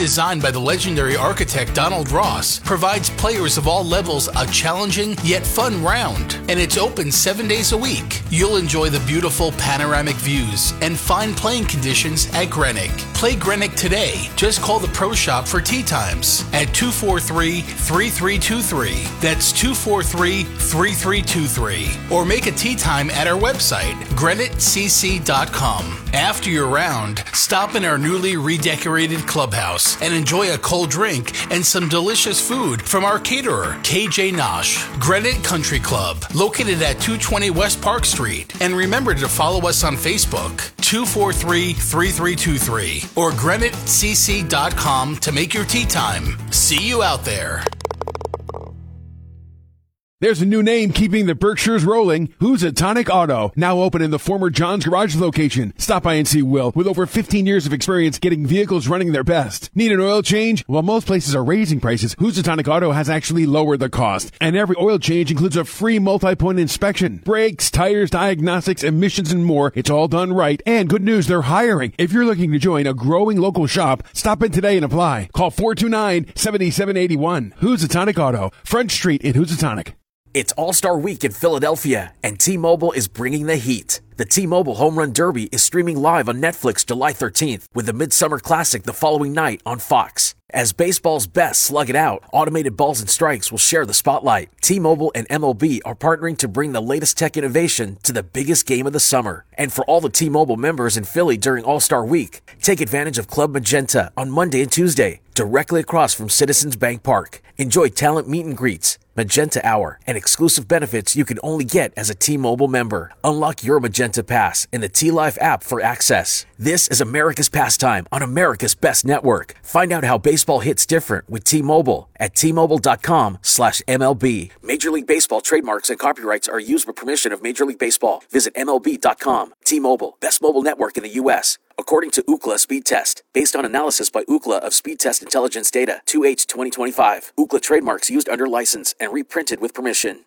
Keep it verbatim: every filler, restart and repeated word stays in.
designed by the legendary architect Donald Ross, provides players of all levels a challenging yet fun round, and it's open seven days a week. You'll enjoy the beautiful panoramic views and fine playing conditions at Greenock. Play Greenock today. Just call the Pro Shop for tee times at two four three, three three two three. That's two four three, three three two three. Or make a tee time at our website, greenock c c dot com. After your round, stop in our newly redecorated clubhouse and enjoy a cold drink and some delicious food from our caterer, K J Nosh. Greenock Country Club, located at two twenty West Park Street. And remember to follow us on Facebook, two four three, three three two three, or greenock c c dot com to make your tea time. See you out there. There's a new name keeping the Berkshires rolling. Housatonic Auto, now open in the former John's Garage location. Stop by and see Will, with over fifteen years of experience getting vehicles running their best. Need an oil change? While most places are raising prices, Housatonic Auto has actually lowered the cost. And every oil change includes a free multi-point inspection. Brakes, tires, diagnostics, emissions, and more. It's all done right. And good news, they're hiring. If you're looking to join a growing local shop, stop in today and apply. Call four two nine, seven seven eight one. Housatonic Auto, Front Street in Housatonic. It's All-Star Week in Philadelphia, and T-Mobile is bringing the heat. The T-Mobile Home Run Derby is streaming live on Netflix July thirteenth, with the Midsummer Classic the following night on Fox. As baseball's best slug it out, automated balls and strikes will share the spotlight. T-Mobile and M L B are partnering to bring the latest tech innovation to the biggest game of the summer. And for all the T-Mobile members in Philly during All-Star Week, take advantage of Club Magenta on Monday and Tuesday, directly across from Citizens Bank Park. Enjoy talent meet and greets, Magenta Hour, and exclusive benefits you can only get as a T-Mobile member. Unlock your Magenta Pass in the T-Life app for access. This is America's pastime on America's best network. Find out how baseball hits different with T-Mobile at T-Mobile.com slash MLB. Major League Baseball trademarks and copyrights are used with permission of Major League Baseball. Visit M L B dot com. T-Mobile, best mobile network in the U S according to Ookla Speed Test, based on analysis by Ookla of Speed Test Intelligence data, two H twenty twenty-five. Ookla trademarks used under license and reprinted with permission.